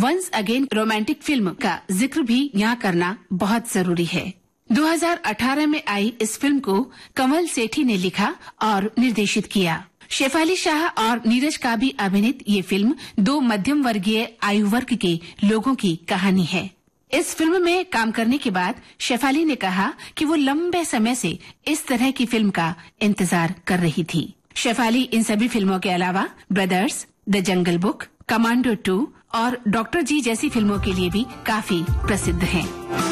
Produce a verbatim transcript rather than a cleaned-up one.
Once again romantic film का जिक्र भी यहाँ करना बहुत जरूरी है। दो हज़ार अठारह में आई इस फिल्म को कमल सेठी ने लिखा और निर्देशित किया। शेफाली शाह और नीरज का भी अभिनीत ये फिल्म दो मध्यम वर्गीय आयु वर्ग के लोगों की कहानी है। इस फिल्म में काम करने के बाद शेफाली ने कहा कि वो लंबे समय से इस तरह की फिल्म का इंतजार कर रही थी। शेफाली इन सभी फिल्मों के अलावा brothers, the jungle book, commando to और डॉक्टर जी जैसी फिल्मों के लिए भी काफी प्रसिद्ध हैं।